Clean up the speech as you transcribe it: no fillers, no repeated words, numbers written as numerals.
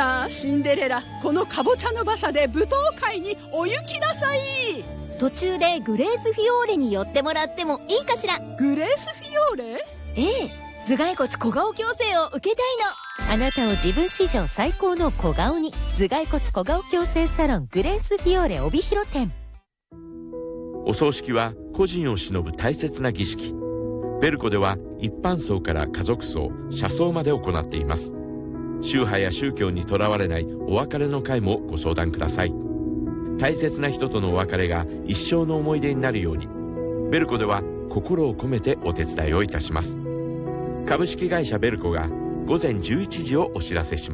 さあシンデレラ、このかぼちゃの馬車で舞踏会にお行きなさい。 途中でグレースフィオーレに寄ってもらってもいいかしら。 グレースフィオーレ？ ええ、頭蓋骨小顔矯正を受けたいの。 あなたを自分史上最高の小顔に、頭蓋骨小顔矯正サロングレースフィオーレ帯広店。 お葬式は故人を偲ぶ大切な儀式。ベルコでは一般葬から家族葬、車葬まで行っています。宗派や宗教にとらわれないお別れの会もご相談ください。大切な人とのお別れが一生の思い出になるように、ベルコでは心を込めてお手伝いをいたします。株式会社ベルコが午前11時をお知らせします。